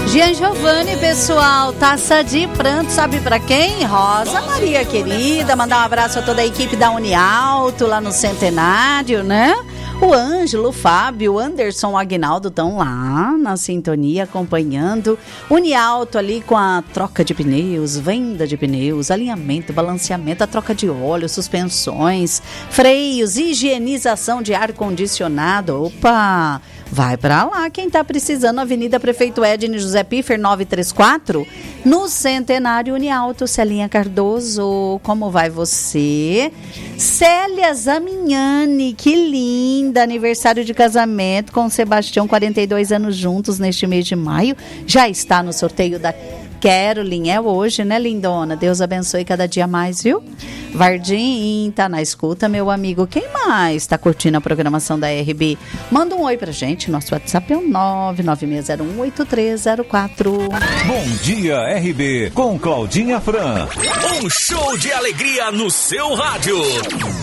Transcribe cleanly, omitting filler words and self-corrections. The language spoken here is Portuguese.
Gian Giovanni, pessoal, taça de pranto, sabe pra quem? Rosa Maria querida, mandar um abraço a toda a equipe da Unialto lá no Centenário, né? O Ângelo, o Fábio, o Anderson, o Aguinaldo estão lá na sintonia acompanhando. Unialto ali com a troca de pneus, venda de pneus, alinhamento, balanceamento, a troca de óleo, suspensões, freios, higienização de ar-condicionado. Opa! Vai pra lá quem tá precisando, Avenida Prefeito Edne José Piffer 934, no Centenário Unialto. Celinha Cardoso, como vai você? Célia Zamignani, que linda, aniversário de casamento com o Sebastião, 42 anos juntos neste mês de maio, já está no sorteio da Carolyn, é hoje, né, lindona? Deus abençoe cada dia mais, viu? Vardim, tá na escuta, meu amigo. Quem mais tá curtindo a programação da RB? Manda um oi pra gente, nosso WhatsApp é o 996018304. Bom dia, RB, com Claudinha Fran. Um show de alegria no seu rádio.